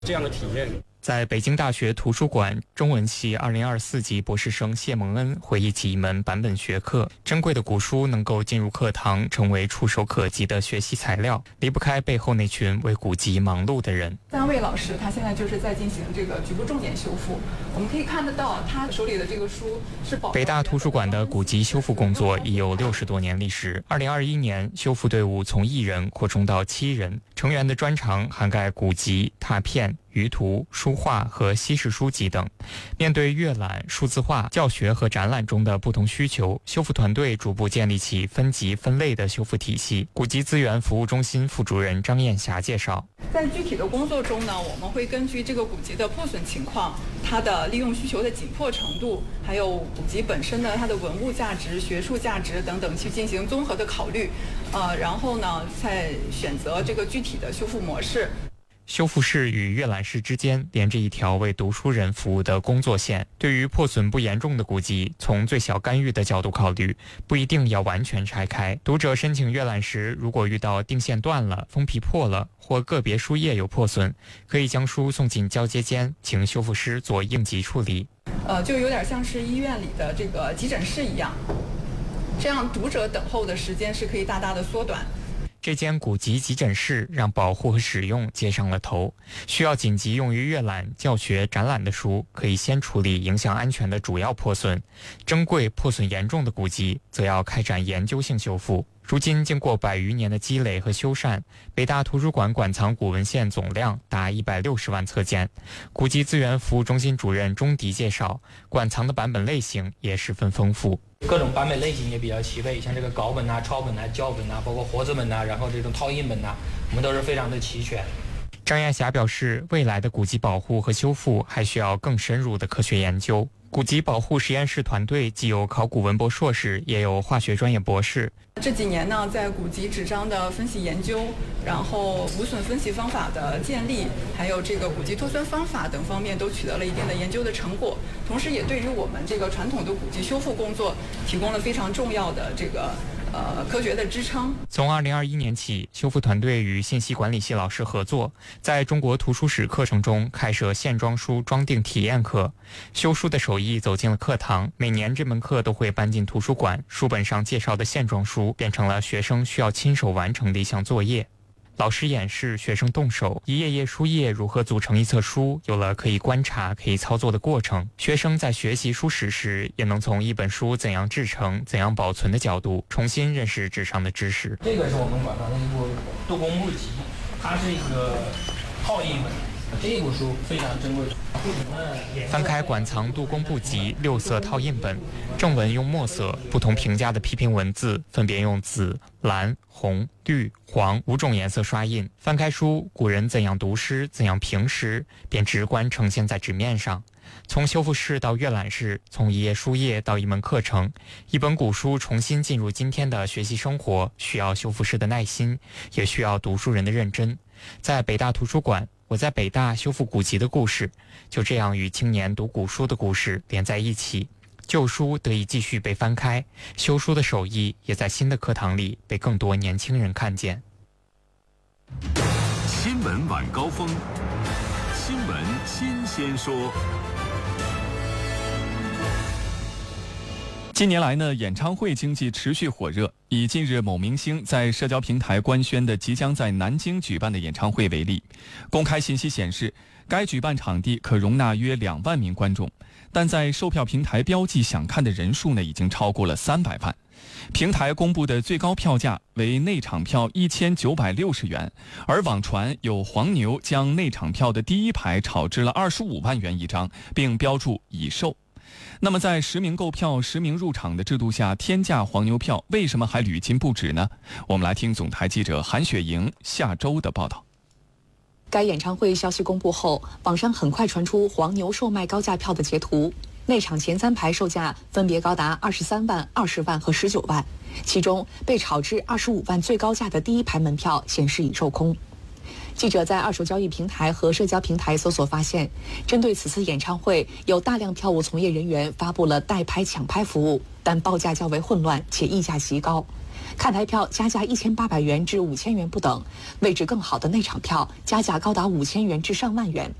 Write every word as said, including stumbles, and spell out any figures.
这样的体验。 在北京大学图书馆中文系二零二四级博士生谢蒙恩回忆起一门版本学课，珍贵的古书能够进入课堂，成为触手可及的学习材料，离不开背后那群为古籍忙碌的人。 三位老师他现在就是在进行这个局部重点修复，我们可以看得到他手里的这个书是保。 北大图书馆的古籍修复工作已有六十多年历史。二零二一年，修复队伍从一人扩充到七人，成员的专长涵盖古籍、拓片、舆图、书画和西式书籍等。面对阅览、数字化、教学和展览中的不同需求，修复团队逐步建立起分级分类的修复体系。古籍资源服务中心副主任张艳霞介绍， 在具体的工作中呢，我们会根据这个古籍的破损情况、它的利用需求的紧迫程度，还有古籍本身的它的文物价值、学术价值等等去进行综合的考虑，呃，然后呢再选择这个具体的修复模式。 修复室与阅览室之间连着一条为读书人服务的工作线。对于破损不严重的古籍，从最小干预的角度考虑，不一定要完全拆开。读者申请阅览时，如果遇到定线断了、封皮破了或个别书页有破损，可以将书送进交接间，请修复师做应急处理。 呃，就有点像是医院里的这个急诊室一样，这样读者等候的时间是可以大大的缩短。 这间古籍急诊室让保护和使用接上了头，需要紧急用于阅览、教学、展览的书，可以先处理影响安全的主要破损；珍贵、破损严重的古籍，则要开展研究性修复。如今，经过百余年的积累和修缮，北大图书馆馆藏古文献总量达一百六十万册件。古籍资源服务中心主任钟迪介绍，馆藏的版本类型也十分丰富。 各种版本类型也比较齐备，像这个稿本啊、抄本啊、校本啊，包括活字本啊，然后这种套印本啊，我们都是非常的齐全。 张艳霞表示，未来的古籍保护和修复还需要更深入的科学研究。古籍保护实验室团队既有考古文博硕士，也有化学专业博士。 这几年呢，在古籍纸张的分析研究，然后无损分析方法的建立，还有这个古籍脱酸方法等方面，都取得了一定的研究的成果。同时，也对于我们这个传统的古籍修复工作提供了非常重要的这个呃科学的支撑。 从二零二一年起，修复团队与信息管理系老师合作，在中国图书史课程中开设线装书装订体验课，修书的手艺走进了课堂。每年这门课都会搬进图书馆，书本上介绍的线装书变成了学生需要亲手完成的一项作业。老师演示，学生动手，一页页书页如何组成一册书，有了可以观察、可以操作的过程。学生在学习书史时，也能从一本书怎样制成、怎样保存的角度，重新认识纸上的知识。 这个是我们馆藏的一部杜工部集，它是一个套印本，这一部书非常珍贵。 翻开馆藏杜工部集六色套印本，正文用墨色，不同评价的批评文字分别用紫、蓝、红、绿、黄五种颜色刷印。翻开书，古人怎样读诗、怎样评诗，便直观呈现在纸面上。从修复室到阅览室，从一页书页到一门课程，一本古书重新进入今天的学习生活，需要修复师的耐心，也需要读书人的认真。在北大图书馆，我在北大修复古籍的故事，就这样与青年读古书的故事连在一起。旧书得以继续被翻开，修书的手艺也在新的课堂里被更多年轻人看见。 新闻晚高峰，新闻新鲜说。 近年来呢，演唱会经济持续火热。以近日某明星在社交平台官宣的即将在南京举办的演唱会为例，公开信息显示，该举办场地可容纳约两万名观众，但在售票平台标记想看的人数呢，已经超过了三百万。平台公布的最高票价为内场票一千九百六十元，而网传有黄牛将内场票的第一排炒至了二十五万元一张，并标注已售。那么在实名购票、实名入场的制度下，天价黄牛票为什么还屡禁不止呢？我们来听总台记者韩雪莹下周的报道。 该演唱会消息公布后，网上很快传出黄牛售卖高价票的截图，内场前三排售价分别高达二十三万、二十万和十九万，其中被炒至二十五万最高价的第一排门票显示已售空。记者在二手交易平台和社交平台搜索发现，针对此次演唱会，有大量票务从业人员发布了代拍抢拍服务，但报价较为混乱且溢价极高。 看台票加价一千八百元至五千元不等，位置更好的内场票加价高达五千元至上万元。